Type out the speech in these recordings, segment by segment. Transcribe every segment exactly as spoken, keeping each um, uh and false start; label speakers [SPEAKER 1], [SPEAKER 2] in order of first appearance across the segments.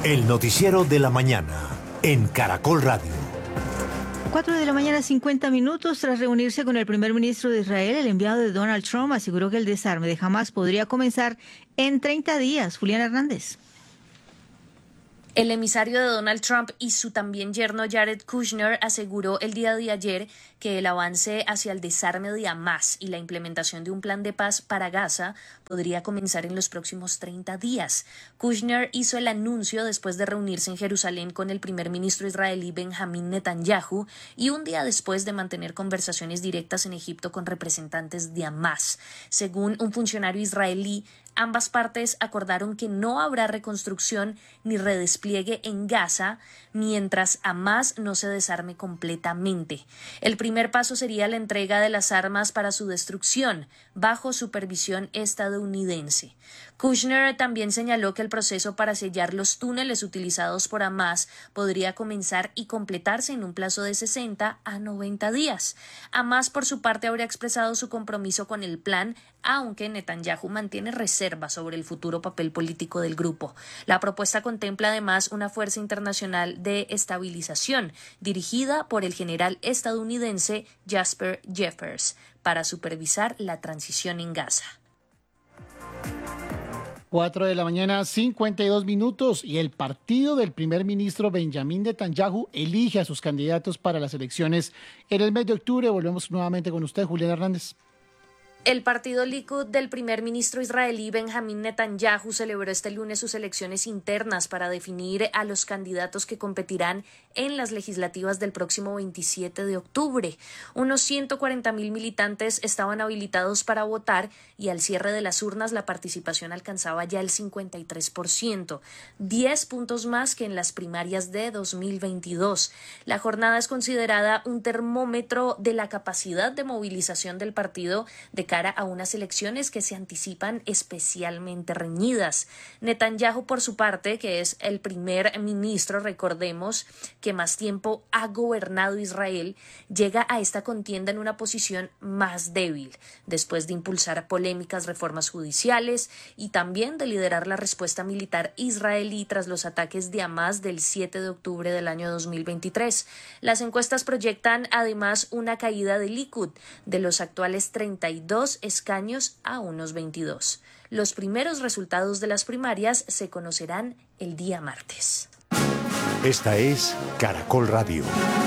[SPEAKER 1] El noticiero de la mañana en Caracol Radio.
[SPEAKER 2] Cuatro de la mañana, cincuenta minutos. Tras reunirse con el primer ministro de Israel, el enviado de Donald Trump aseguró que el desarme de Hamás podría comenzar en treinta días. Julián Hernández.
[SPEAKER 3] El emisario de Donald Trump y su también yerno Jared Kushner aseguró el día de ayer que el avance hacia el desarme de Hamás y la implementación de un plan de paz para Gaza podría comenzar en los próximos treinta días. Kushner hizo el anuncio después de reunirse en Jerusalén con el primer ministro israelí Benjamín Netanyahu y un día después de mantener conversaciones directas en Egipto con representantes de Hamás. Según un funcionario israelí, ambas partes acordaron que no habrá reconstrucción ni redespliegue en Gaza mientras Hamás no se desarme completamente. El primer paso sería la entrega de las armas para su destrucción, bajo supervisión estadounidense. Kushner también señaló que el proceso para sellar los túneles utilizados por Hamás podría comenzar y completarse en un plazo de sesenta a noventa días. Hamás, por su parte, habría expresado su compromiso con el plan, aunque Netanyahu mantiene reservas sobre el futuro papel político del grupo. La propuesta contempla además una fuerza internacional de estabilización dirigida por el general estadounidense Jasper Jeffers para supervisar la transición en Gaza.
[SPEAKER 4] Cuatro de la mañana, cincuenta y dos minutos, y el partido del primer ministro Benjamín Netanyahu elige a sus candidatos para las elecciones en el mes de octubre. Volvemos nuevamente con usted, Julián Hernández.
[SPEAKER 3] El partido Likud del primer ministro israelí Benjamín Netanyahu celebró este lunes sus elecciones internas para definir a los candidatos que competirán en las legislativas del próximo veintisiete de octubre. Unos ciento cuarenta mil militantes estaban habilitados para votar y al cierre de las urnas la participación alcanzaba ya el cincuenta y tres por ciento, diez puntos más que en las primarias de dos mil veintidós. La jornada es considerada un termómetro de la capacidad de movilización del partido de cara a unas elecciones que se anticipan especialmente reñidas. Netanyahu, por su parte, que es el primer ministro, recordemos, que más tiempo ha gobernado Israel, llega a esta contienda en una posición más débil, después de impulsar polémicas reformas judiciales y también de liderar la respuesta militar israelí tras los ataques de Hamás del siete de octubre del año dos mil veintitrés. Las encuestas proyectan además una caída de Likud de los actuales treinta y dos escaños a unos veintidós. Los primeros resultados de las primarias se conocerán el día martes.
[SPEAKER 1] Esta es Caracol Radio.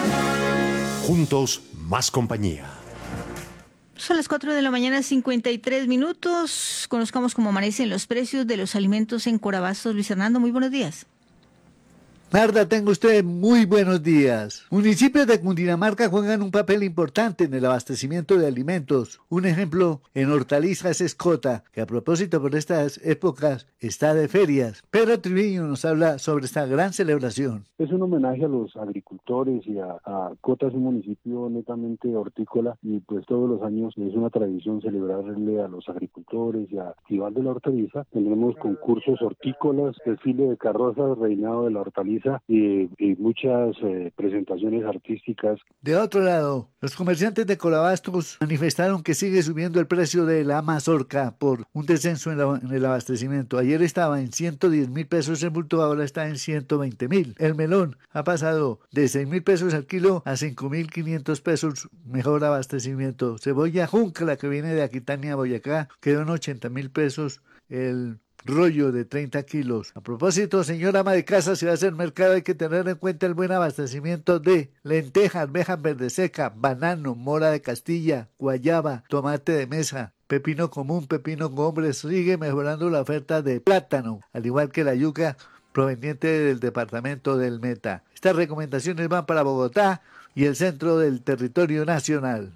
[SPEAKER 1] Juntos, más compañía.
[SPEAKER 2] Son las cuatro de la mañana, cincuenta y tres minutos. Conozcamos cómo amanecen los precios de los alimentos en Corabastos. Luis Hernando, muy buenos días.
[SPEAKER 5] Marta, tenga usted muy buenos días. Municipios de Cundinamarca juegan un papel importante en el abastecimiento de alimentos. Un ejemplo en hortalizas es Cota, que a propósito por estas épocas está de ferias. Pedro Triviño nos habla sobre esta gran celebración.
[SPEAKER 6] Es un homenaje a los agricultores y a, a Cota es un municipio netamente hortícola y pues todos los años es una tradición celebrarle a los agricultores y a Festival de la Hortaliza. Tendremos concursos hortícolas, desfile de carrozas, reinado de la hortaliza Y, y muchas eh, presentaciones artísticas.
[SPEAKER 5] De otro lado, los comerciantes de Corabastos manifestaron que sigue subiendo el precio de la mazorca por un descenso en, la, en el abastecimiento. Ayer estaba en ciento diez mil pesos el bulto, ahora está en ciento veinte mil. El melón ha pasado de seis mil pesos al kilo a cinco mil quinientos pesos, mejor abastecimiento. Cebolla junca, la que viene de Aquitania, Boyacá, quedó en ochenta mil pesos el rollo de treinta kilos. A propósito, señora ama de casa, si va a hacer mercado hay que tener en cuenta el buen abastecimiento de lentejas, almejas verde seca, banano, mora de Castilla, guayaba, tomate de mesa, pepino común, pepino gombre. Sigue mejorando la oferta de plátano, al igual que la yuca proveniente del departamento del Meta. Estas recomendaciones van para Bogotá y el centro del territorio nacional.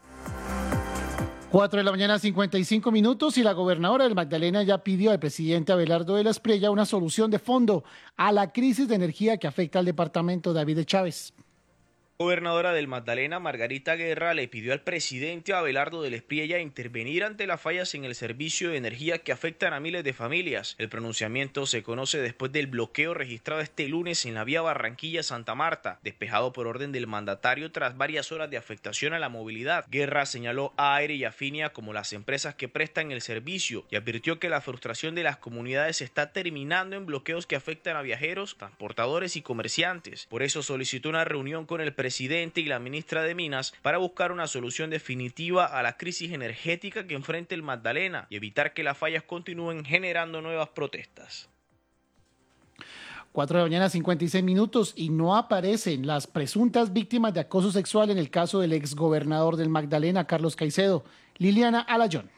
[SPEAKER 4] Cuatro de la mañana, cincuenta y cinco minutos, y la gobernadora del Magdalena ya pidió al presidente Abelardo de la Espriella una solución de fondo a la crisis de energía que afecta al departamento. David Chávez.
[SPEAKER 7] Gobernadora del Magdalena, Margarita Guerra, le pidió al presidente Abelardo del Espriella intervenir ante las fallas en el servicio de energía que afectan a miles de familias. El pronunciamiento se conoce después del bloqueo registrado este lunes en la vía Barranquilla-Santa Marta, despejado por orden del mandatario tras varias horas de afectación a la movilidad. Guerra señaló a Aire y Afinia como las empresas que prestan el servicio y advirtió que la frustración de las comunidades está terminando en bloqueos que afectan a viajeros, transportadores y comerciantes. Por eso solicitó una reunión con el presidente presidente y la ministra de Minas para buscar una solución definitiva a la crisis energética que enfrenta el Magdalena y evitar que las fallas continúen generando nuevas protestas.
[SPEAKER 4] cuatro de la mañana, cincuenta y seis minutos, y no aparecen las presuntas víctimas de acoso sexual en el caso del exgobernador del Magdalena, Carlos Caicedo. Liliana Alayón.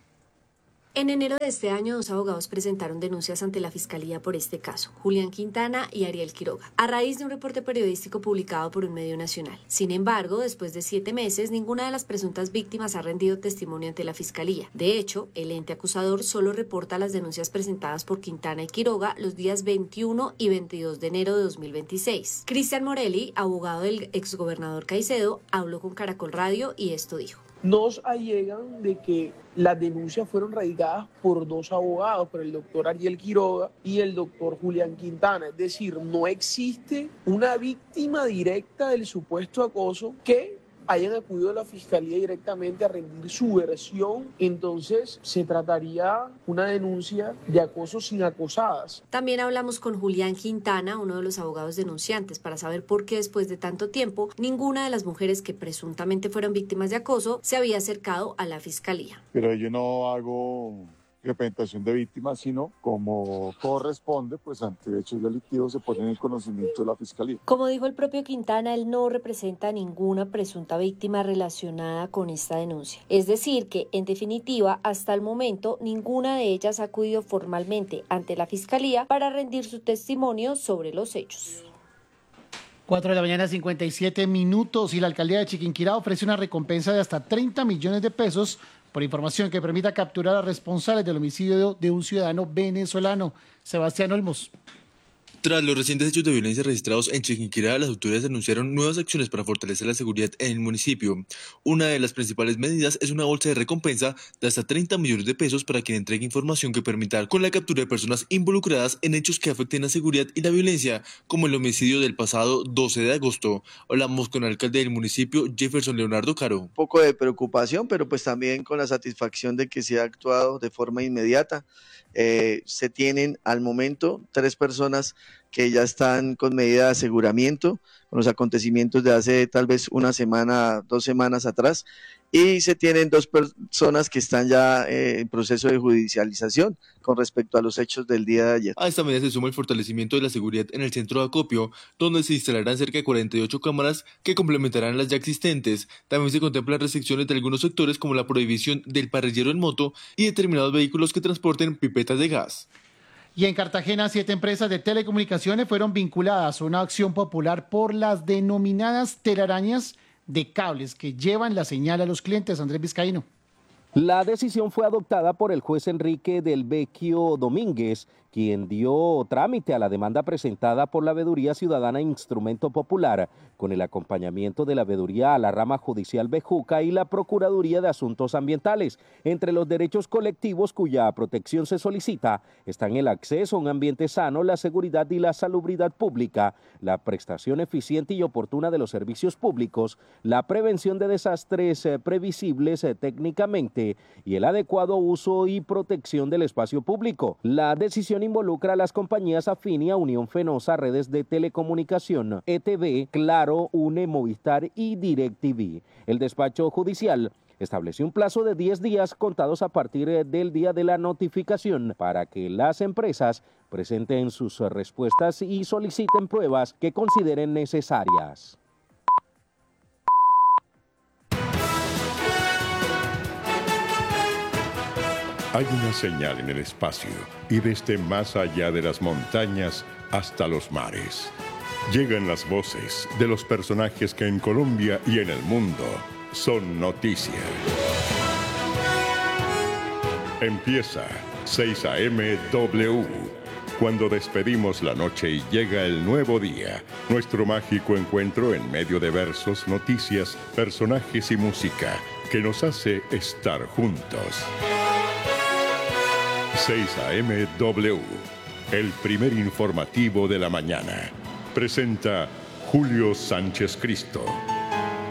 [SPEAKER 8] En enero de este año, dos abogados presentaron denuncias ante la Fiscalía por este caso, Julián Quintana y Ariel Quiroga, a raíz de un reporte periodístico publicado por un medio nacional. Sin embargo, después de siete meses, ninguna de las presuntas víctimas ha rendido testimonio ante la Fiscalía. De hecho, el ente acusador solo reporta las denuncias presentadas por Quintana y Quiroga los días veintiuno y veintidós de enero de dos mil veintiséis. Cristian Morelli, abogado del exgobernador Caicedo, habló con Caracol Radio y esto dijo.
[SPEAKER 9] Nos allegan de que las denuncias fueron radicadas por dos abogados, por el doctor Ariel Quiroga y el doctor Julián Quintana. Es decir, no existe una víctima directa del supuesto acoso que hayan acudido a la Fiscalía directamente a rendir su versión. Entonces se trataría una denuncia de acoso sin acosadas.
[SPEAKER 8] También hablamos con Julián Quintana, uno de los abogados denunciantes, para saber por qué después de tanto tiempo ninguna de las mujeres que presuntamente fueron víctimas de acoso se había acercado a la Fiscalía.
[SPEAKER 10] Pero yo no hago representación de víctimas, sino como corresponde, pues ante hechos delictivos se ponen en conocimiento de la Fiscalía.
[SPEAKER 8] Como dijo el propio Quintana, él no representa ninguna presunta víctima relacionada con esta denuncia. Es decir, que en definitiva, hasta el momento, ninguna de ellas ha acudido formalmente ante la Fiscalía para rendir su testimonio sobre los hechos.
[SPEAKER 4] cuatro de la mañana, cincuenta y siete minutos, y la alcaldía de Chiquinquirá ofrece una recompensa de hasta treinta millones de pesos por información que permita capturar a responsables del homicidio de un ciudadano venezolano. Sebastián Olmos.
[SPEAKER 11] Tras los recientes hechos de violencia registrados en Chiquinquirá, las autoridades anunciaron nuevas acciones para fortalecer la seguridad en el municipio. Una de las principales medidas es una bolsa de recompensa de hasta treinta millones de pesos para quien entregue información que permita con la captura de personas involucradas en hechos que afecten la seguridad y la violencia, como el homicidio del pasado doce de agosto. Hablamos con el alcalde del municipio, Jefferson Leonardo Caro.
[SPEAKER 12] Un poco de preocupación, pero pues también con la satisfacción de que se ha actuado de forma inmediata. Eh, se tienen al momento tres personas que ya están con medida de aseguramiento con los acontecimientos de hace tal vez una semana, dos semanas atrás, y se tienen dos personas que están ya eh, en proceso de judicialización con respecto a los hechos del día de ayer.
[SPEAKER 11] A esta medida se suma el fortalecimiento de la seguridad en el centro de acopio, donde se instalarán cerca de cuarenta y ocho cámaras que complementarán las ya existentes. También se contemplan restricciones de algunos sectores como la prohibición del parrillero en moto y determinados vehículos que transporten pipetas de gas.
[SPEAKER 4] Y en Cartagena, siete empresas de telecomunicaciones fueron vinculadas a una acción popular por las denominadas telarañas de cables que llevan la señal a los clientes. Andrés Vizcaíno.
[SPEAKER 13] La decisión fue adoptada por el juez Enrique del Vecchio Domínguez, quien dio trámite a la demanda presentada por la Veeduría Ciudadana Instrumento Popular, con el acompañamiento de la Veeduría a la Rama Judicial Bejuca y la Procuraduría de Asuntos Ambientales. Entre los derechos colectivos cuya protección se solicita están el acceso a un ambiente sano, la seguridad y la salubridad pública, la prestación eficiente y oportuna de los servicios públicos, la prevención de desastres eh, previsibles eh, técnicamente y el adecuado uso y protección del espacio público. La decisión involucra a las compañías Afinia, Unión Fenosa, Redes de Telecomunicación, E T V, Claro, UNE, Movistar y DirecTV. El despacho judicial estableció un plazo de diez días contados a partir del día de la notificación para que las empresas presenten sus respuestas y soliciten pruebas que consideren necesarias.
[SPEAKER 14] Hay una señal en el espacio y desde más allá de las montañas hasta los mares. Llegan las voces de los personajes que en Colombia y en el mundo son noticia. Empieza seis A M W, cuando despedimos la noche y llega el nuevo día. Nuestro mágico encuentro en medio de versos, noticias, personajes y música que nos hace estar juntos. seis A M W, el primer informativo de la mañana. Presenta Julio Sánchez Cristo.